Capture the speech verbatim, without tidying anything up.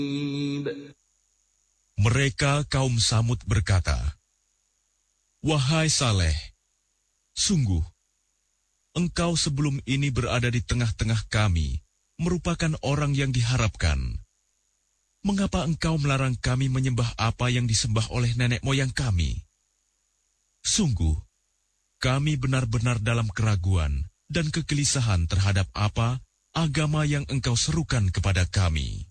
Mereka kaum Samud berkata, "Wahai Saleh, sungguh, engkau sebelum ini berada di tengah-tengah kami, merupakan orang yang diharapkan. Mengapa engkau melarang kami menyembah apa yang disembah oleh nenek moyang kami? Sungguh, kami benar-benar dalam keraguan dan kegelisahan terhadap apa agama yang engkau serukan kepada kami."